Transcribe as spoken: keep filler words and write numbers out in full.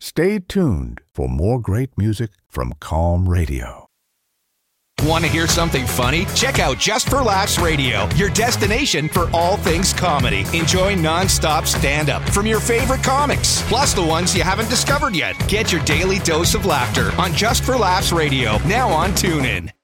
Stay tuned for more great music from Calm Radio. Want to hear something funny? Check out Just for Laughs Radio, your destination for all things comedy. Enjoy non-stop stand-up from your favorite comics, plus the ones you haven't discovered yet. Get your daily dose of laughter on Just for Laughs Radio, now on TuneIn.